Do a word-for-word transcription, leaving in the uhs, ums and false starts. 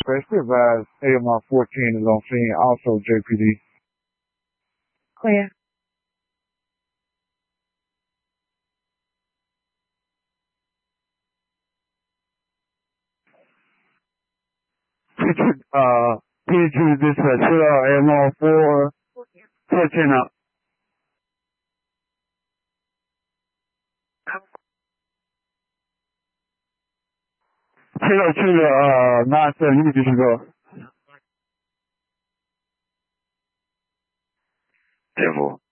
Dispatch, be advised, A M R fourteen is on scene, also J P D. Clear. Uh, P G Dispatch, hit out A M R four, fourteen up. Kilo, kilo, uh, nine seven, you can just go. Devil.